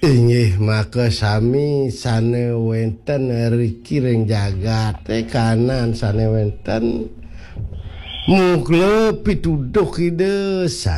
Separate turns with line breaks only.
Inggih maka sami sane wenten riki ring jagate kanan sane wenten muglo pituduk ide